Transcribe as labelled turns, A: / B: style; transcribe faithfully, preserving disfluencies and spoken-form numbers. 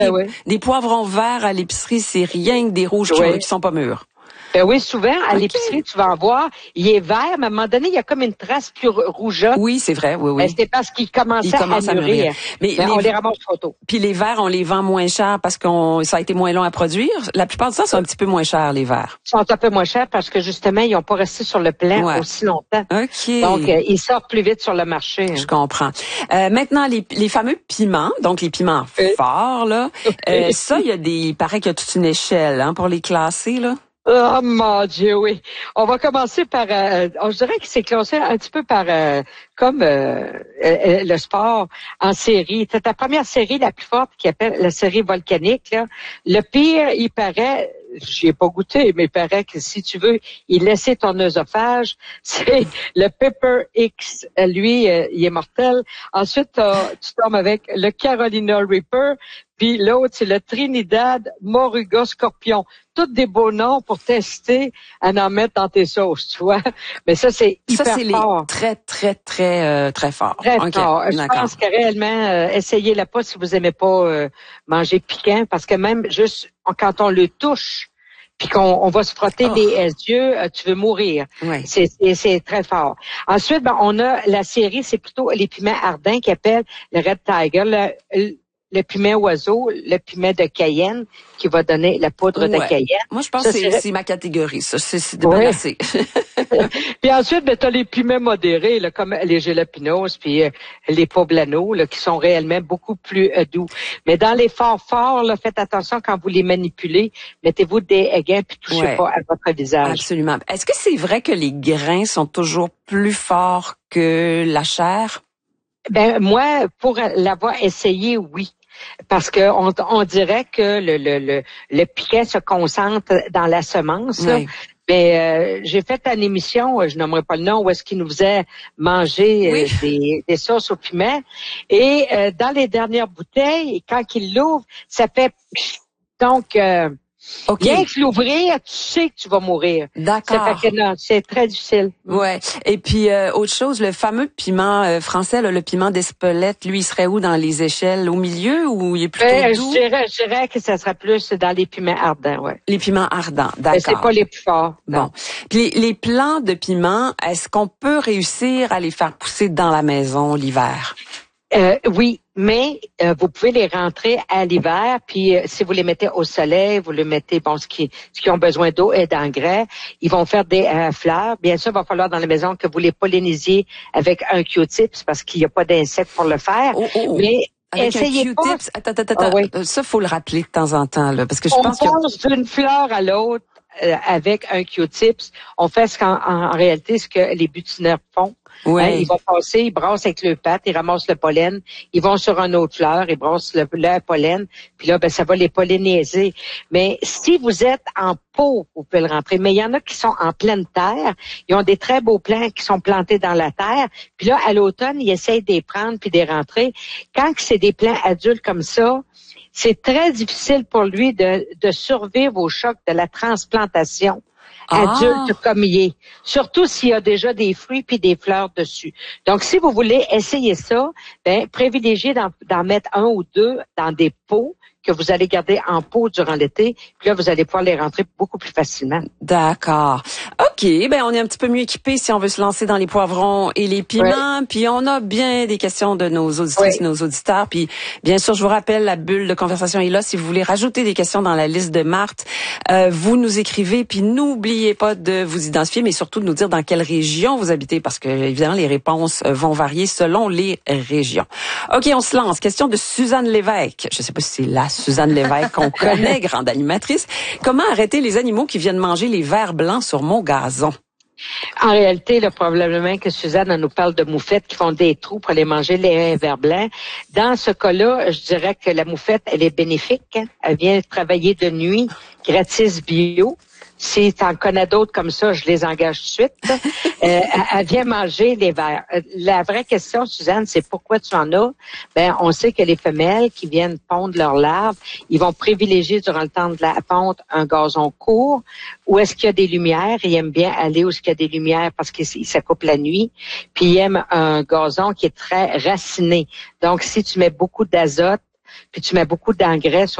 A: des, oui. des poivrons verts à l'épicerie, c'est rien que des rouges oui. qui, qui sont pas mûrs.
B: Ben oui, souvent, à okay. l'épicerie, tu vas en voir, il est vert, mais à un moment donné, il y a comme une trace plus rougeâtre.
A: Oui, c'est vrai, oui, oui.
B: Ben, c'est parce qu'il commençait à mûrir. À mûrir. Mais, mais les, on les ramasse trop tôt.
A: Puis les verts, on les vend moins cher parce qu'on ça a été moins long à produire. La plupart du temps, sont un petit peu moins chers, les verts.
B: Ils sont un peu moins chers parce que, justement, ils n'ont pas resté sur le plan ouais. aussi longtemps.
A: OK.
B: Donc, euh, ils sortent plus vite sur le marché. Hein.
A: Je comprends. Euh, maintenant, les, les fameux piments, donc les piments euh. forts, là, euh, ça, il y a des, il paraît qu'il y a toute une échelle hein, pour les classer, là.
B: Oh mon Dieu, oui. On va commencer par, euh, je dirais que c'est classé un petit peu par, euh, comme euh, euh, le sport en série. C'est ta première série la plus forte qui appelle la série volcanique. Là. Le pire, il paraît, j'y ai pas goûté, mais il paraît que si tu veux y laisser ton œsophage, c'est le Pepper X. Lui, euh, il est mortel. Ensuite, tu tombes avec le Carolina Reaper. Puis l'autre, c'est le Trinidad Moruga Scorpion. Tous des beaux noms pour tester à en mettre dans tes sauces, tu vois. Mais ça, c'est hyper
A: ça, c'est
B: fort.
A: Les très, très, très, euh, très fort.
B: Très
A: okay.
B: fort. Je pense que réellement, euh, essayez-la pas si vous aimez pas euh, manger piquant, parce que même juste quand on le touche, puis qu'on on va se frotter oh. les yeux, euh, tu veux mourir.
A: Oui.
B: C'est, c'est, c'est très fort. Ensuite, ben, on a la série, c'est plutôt les piments ardents qui appellent le Red Tiger. Le, le, le piment oiseau, le piment de Cayenne, qui va donner la poudre ouais. de Cayenne.
A: Moi, je pense ça, que c'est, c'est ma catégorie, ça. C'est, c'est
B: ouais.
A: débarrassé.
B: Puis ensuite, ben, tu as les piments modérés, là, comme les jalapenos, puis euh, les poblanos, là, qui sont réellement beaucoup plus euh, doux. Mais dans les forts forts, là, faites attention quand vous les manipulez. Mettez-vous des aiguins puis touchez ouais. pas à votre visage.
A: Absolument. Est-ce que c'est vrai que les grains sont toujours plus forts que la chair?
B: Ben moi, pour l'avoir essayé, oui. Parce que on, on dirait que le, le, le, le piquet se concentre dans la semence. Oui. Mais euh, j'ai fait une émission, je nommerai pas le nom, où est-ce qu'il nous faisait manger oui. euh, des, des sauces au piment. Et euh, dans les dernières bouteilles, quand il l'ouvre, ça fait donc euh, okay. Bien que l'ouvrir, tu sais que tu vas mourir.
A: D'accord.
B: Ça fait que non, c'est très difficile.
A: Ouais. Et puis euh, autre chose, le fameux piment euh, français, là, le piment d'Espelette, lui, il serait où dans les échelles, au milieu ou il est plutôt
B: ben,
A: doux?
B: Je dirais, je dirais que ça serait plus dans les piments ardents, ouais.
A: Les piments ardents, d'accord.
B: Mais c'est pas les plus forts. Non.
A: Bon. Puis les, les plants de piment, est-ce qu'on peut réussir à les faire pousser dans la maison l'hiver?
B: Euh, oui, mais euh, vous pouvez les rentrer à l'hiver, puis euh, si vous les mettez au soleil, vous les mettez, bon, ce qui, ce qui ont besoin d'eau et d'engrais, ils vont faire des euh, fleurs. Bien sûr, il va falloir dans la maison que vous les pollinisiez avec un Q-tips parce qu'il n'y a pas d'insectes pour le faire.
A: Oh, oh, oh.
B: Mais
A: avec
B: essayez
A: un
B: pas.
A: Q-tips, attends, attends, attends.
B: Ah, oui.
A: Ça, faut le rappeler de temps en temps, là, parce que je
B: On
A: pense que...
B: passe d'une fleur à l'autre euh, avec un Q-tips. On fait ce qu'en en, en réalité, ce que les butineurs font.
A: Ouais.
B: Hein, ils vont passer, ils brassent avec leurs pattes, ils ramassent le pollen, ils vont sur une autre fleur, ils brassent le, le pollen, puis là, ben, ça va les polliniser. Mais si vous êtes en pot, vous pouvez le rentrer. Mais il y en a qui sont en pleine terre, ils ont des très beaux plants qui sont plantés dans la terre, puis là, à l'automne, ils essayent de les prendre puis de les rentrer. Quand c'est des plants adultes comme ça, c'est très difficile pour lui de, de survivre au choc de la transplantation. Adulte ah. comme il est. Surtout s'il y a déjà des fruits puis des fleurs dessus. Donc, si vous voulez essayer ça, ben, privilégiez d'en, d'en mettre un ou deux dans des pots que vous allez garder en pot durant l'été. Puis là, vous allez pouvoir les rentrer beaucoup plus facilement.
A: D'accord. OK. Ben, on est un petit peu mieux équipés si on veut se lancer dans les poivrons et les piments. Oui. Puis on a bien des questions de nos auditrices et oui. nos auditeurs. Puis, bien sûr, je vous rappelle, la bulle de conversation est là. Si vous voulez rajouter des questions dans la liste de Marthe, euh, vous nous écrivez. Puis n'oubliez pas de vous identifier, mais surtout de nous dire dans quelle région vous habitez, parce que, évidemment, les réponses vont varier selon les régions. OK, on se lance. Question de Suzanne Lévesque. Je sais pas si c'est la Suzanne Lévesque qu'on connaît, grande animatrice. Comment arrêter les animaux qui viennent manger les vers blancs sur mon gazon?
B: En réalité, là, probablement que Suzanne nous parle de moufettes qui font des trous pour aller manger les vers blancs. Dans ce cas-là, je dirais que la moufette, elle est bénéfique. Hein? Elle vient travailler de nuit, gratis bio. Si tu en connais d'autres comme ça, je les engage tout de suite. euh, elle vient manger les vers. La vraie question, Suzanne, c'est pourquoi tu en as? Ben, on sait que les femelles qui viennent pondre leurs larves, ils vont privilégier durant le temps de la ponte un gazon court. Où est-ce qu'il y a des lumières? Ils aiment bien aller où est-ce qu'il y a des lumières parce qu'ils s'accoupent la nuit. Puis ils aiment un gazon qui est très raciné. Donc, si tu mets beaucoup d'azote, puis tu mets beaucoup d'engrais sur